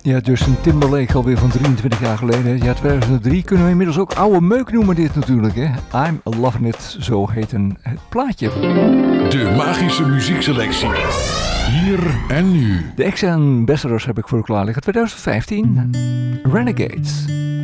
Ja, Justin Timberlake alweer van 23 jaar geleden. Ja, 2003 kunnen we inmiddels ook oude meuk noemen dit natuurlijk, hè. I'm Loving It, zo heet het plaatje. De magische muziekselectie. Hier en nu. De ex-ambassadors heb ik voor u klaar liggen. 2015, Renegades.